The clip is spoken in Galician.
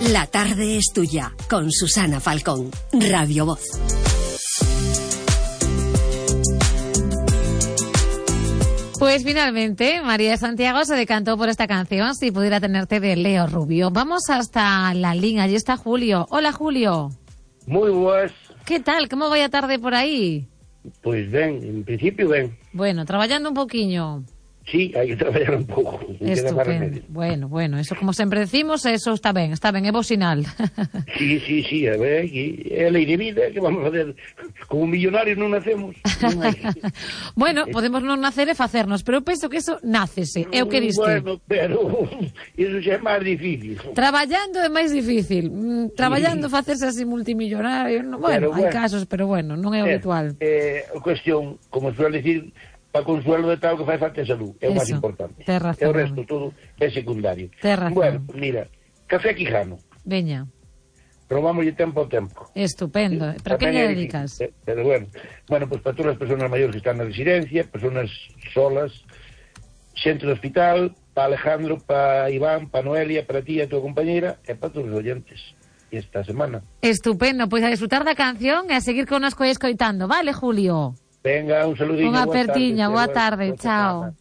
La tarde es tuya, con Susana Falcón, Radio Voz. Pues finalmente, María de Santiago se decantó por esta canción, Si pudiera tenerte, de Leo Rubio. Vamos hasta la línea, allí está Julio. Hola, Julio. Muy buenas. ¿Qué tal? ¿Cómo vaya tarde por aí? Pois ben, en principio ben. Bueno, traballando un poquinho. Sí, hai que traballar un pouco. Estupendo. Bueno, eso como sempre decimos, eso está ben, é bo sinal. Sí, a ver, é a lei de vida, que vamos a fazer? Como millonarios non nacemos. Bueno, podemos non nacer e facernos, pero eu penso que eso nácese, é o que diste. Bueno, pero iso xa é máis difícil. Traballando é máis difícil. Traballando facerse así multimillonario, bueno, hai casos, pero bueno, non é habitual. A cuestión, como suele decir, para consuelo de tal que fai falta salud, é o máis importante. E o resto todo é secundario. Bueno, mira, café Quijano. Veña. Probámoslle tempo ao tempo. Estupendo. Para que lle dedicas? Pero bueno, pues para todas as persoas maiores que están na residencia, persoas solas, xente do hospital, para Alejandro, para Iván, para Noelia, para ti e a tua compañeira, e para todos os oyentes esta semana. Estupendo, pois a disfrutar da canción e a seguir connosco escoitando, vale, Julio? Venga, un saludinho. Unha apertiña, boa tarde, chao.